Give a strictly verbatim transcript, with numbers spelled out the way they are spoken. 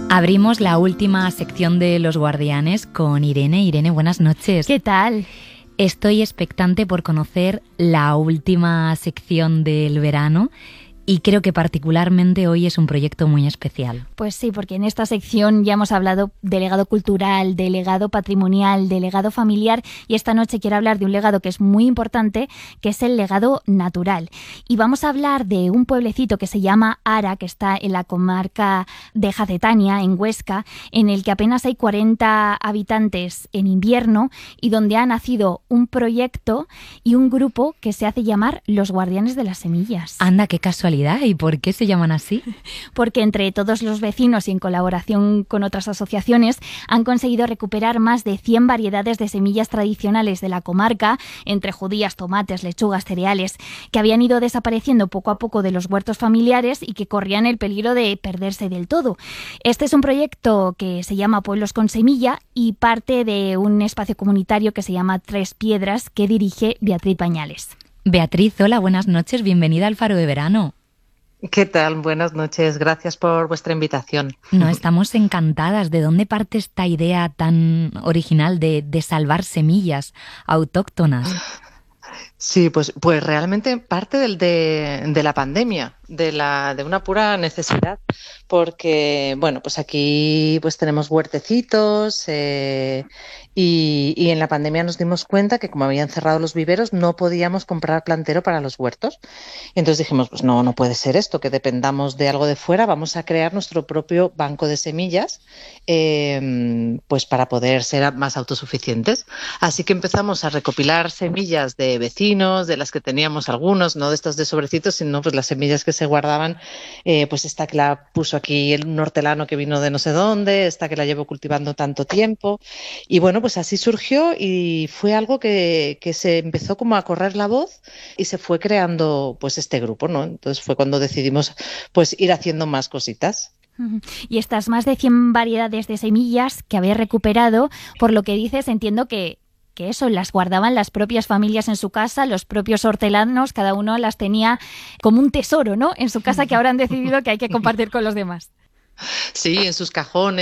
Abrimos la última sección de Los Guardianes con Irene. Irene, buenas noches. ¿Qué tal? Estoy expectante por conocer la última sección del verano y creo que particularmente hoy es un proyecto muy especial. Pues sí, porque en esta sección ya hemos hablado de legado cultural, de legado patrimonial, de legado familiar, y esta noche quiero hablar de un legado que es muy importante, que es el legado natural. Y vamos a hablar de un pueblecito que se llama Ara, que está en la comarca de Jacetania, en Huesca, en el que apenas hay cuarenta habitantes en invierno y donde ha nacido un proyecto y un grupo que se hace llamar Los Guardianes de las Semillas. Anda, qué casualidad. ¿Y por qué se llaman así? Porque entre todos los vecinos y en colaboración con otras asociaciones han conseguido recuperar más de cien variedades de semillas tradicionales de la comarca, entre judías, tomates, lechugas, cereales, que habían ido desapareciendo poco a poco de los huertos familiares y que corrían el peligro de perderse del todo. Este es un proyecto que se llama Pueblos con Semilla y parte de un espacio comunitario que se llama Tres Piedras, que dirige Beatriz Bañales. Beatriz, hola, buenas noches, bienvenida al Faro de Verano. ¿Qué tal? Buenas noches. Gracias por vuestra invitación. No, estamos encantadas. ¿De dónde parte esta idea tan original de, de salvar semillas autóctonas? Sí, pues, pues realmente parte del de, de la pandemia, de, la, de una pura necesidad, porque, bueno, pues aquí pues tenemos huertecitos eh, y, y en la pandemia nos dimos cuenta que como habían cerrado los viveros no podíamos comprar plantero para los huertos. Entonces dijimos, pues no, no puede ser esto, que dependamos de algo de fuera, vamos a crear nuestro propio banco de semillas eh, pues para poder ser más autosuficientes. Así que empezamos a recopilar semillas de vecinos, de las que teníamos algunos, no de estos de sobrecitos, sino pues las semillas que se guardaban, eh, pues esta que la puso aquí el hortelano que vino de no sé dónde, esta que la llevo cultivando tanto tiempo. Y bueno, pues así surgió y fue algo que, que se empezó como a correr la voz y se fue creando pues este grupo, ¿no? Entonces fue cuando decidimos pues ir haciendo más cositas. Y estas más de cien variedades de semillas que habéis recuperado, por lo que dices, entiendo que que eso, las guardaban las propias familias en su casa, los propios hortelanos, cada uno las tenía como un tesoro, ¿no?, en su casa, que ahora han decidido que hay que compartir con los demás. Sí, en sus cajones.